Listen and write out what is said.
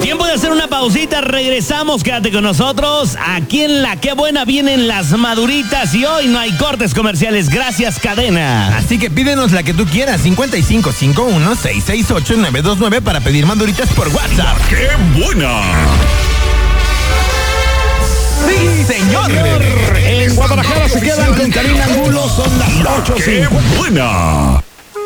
Tiempo de hacer una pausita, regresamos, quédate con nosotros. Aquí en La Qué Buena vienen las maduritas y hoy no hay cortes comerciales, gracias Cadena. Así que pídenos la que tú quieras, 5551-668-929 para pedir maduritas por WhatsApp. ¡Qué buena! ¡Sí, señor! En Guadalajara se quedan con Karina Angulo, son las 8:05. ¡Qué buena!